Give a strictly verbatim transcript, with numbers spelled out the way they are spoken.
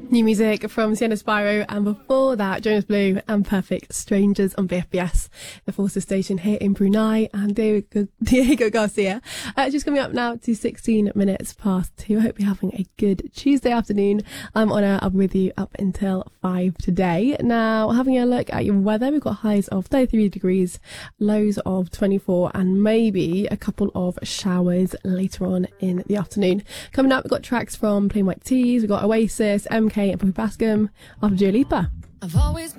New music from Sienna Spyro, and before that, Jonas Blue and Perfect Strangers on B F B S, the Forces station here in Brunei, and Diego, Diego Garcia. Uh, just coming up now to sixteen minutes past two. I hope you're having a good Tuesday afternoon. I'm Honor. I'll be with you up until five today. Now, having a look at your weather, we've got highs of thirty-three degrees, lows of twenty-four, and maybe a couple of showers later on in the afternoon. Coming up, we've got tracks from Plain White Tees, we've got Oasis, M K and Poppy Bascom after Dua Lipa. I've always